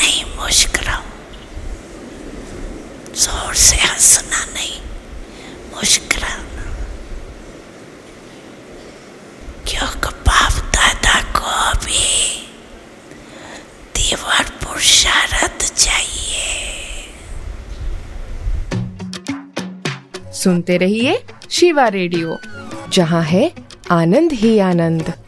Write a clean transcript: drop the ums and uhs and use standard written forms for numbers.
नहीं मुस्कुराओ, जोर से हंसना नहीं, मुस्कुराना। क्योंकि बाप दादा को भी तीव्र पुरुषार्थ चाहिए। सुनते रहिए शिवा रेडियो, जहाँ है आनंद ही आनंद।